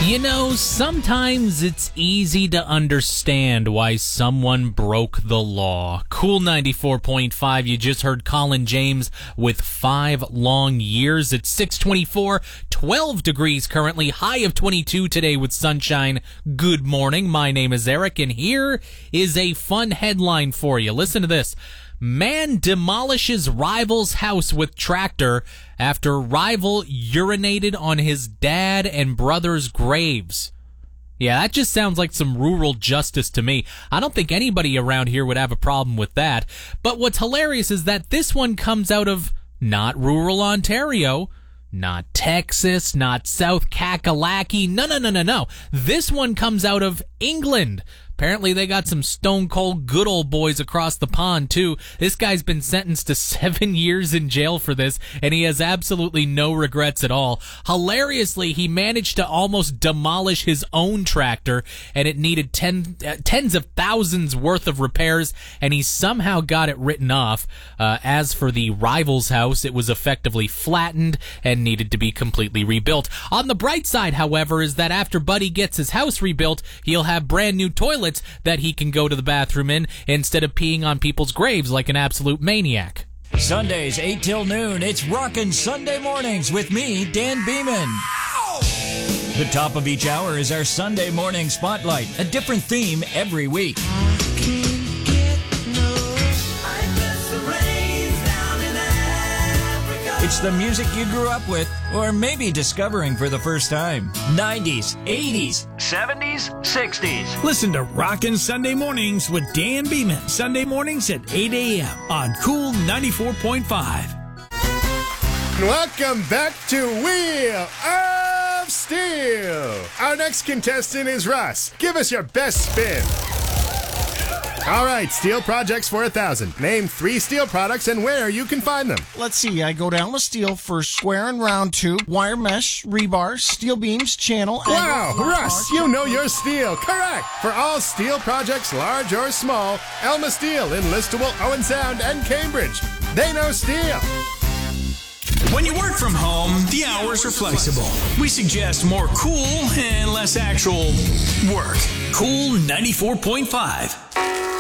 You know, sometimes it's easy to understand why someone broke the law. Cool 94.5, you just heard Colin James with 5 long years. It's 6:24, 12 degrees currently, high of 22 today with sunshine. Good morning, my name is Eric, and here is a fun headline for you. Listen to this. Man demolishes rival's house with tractor after rival urinated on his dad and brother's graves. Yeah, that just sounds like some rural justice to me. I don't think anybody around here would have a problem with that. But what's hilarious is that this one comes out of not rural Ontario, not Texas, not South Kakalaki. No. This one comes out of England. Apparently they got some stone cold good old boys across the pond too. This guy's been sentenced to 7 years in jail for this, and he has absolutely no regrets at all. Hilariously, he managed to almost demolish his own tractor, and it needed tens of thousands worth of repairs, and he somehow got it written off. As for the rival's house, it was effectively flattened and needed to be completely rebuilt. On the bright side, however, is that after Buddy gets his house rebuilt, he'll have brand new toilets that he can go to the bathroom in instead of peeing on people's graves like an absolute maniac. Sundays 8 till noon, it's Rockin' Sunday Mornings with me, Dan Beeman. The top of each hour is our Sunday morning spotlight, a different theme every week. It's the music you grew up with, or maybe discovering for the first time. 90s, 80s, 70s, 60s. Listen to Rockin' Sunday Mornings with Dan Beeman. Sunday mornings at 8 a.m. on Cool 94.5. Welcome back to Wheel of Steel. Our next contestant is Russ. Give us your best spin. All right, steel projects for 1,000. Name 3 steel products and where you can find them. Let's see, I go down with steel for square and round tube, wire mesh, rebar, steel beams, channel. Wow, Russ, you know your steel. Correct. For all steel projects, large or small, Elma Steel in Listowel, Owen Sound, and Cambridge. They know steel. When you work from home, the hours are flexible. We suggest more cool and less actual work. Cool 94.5.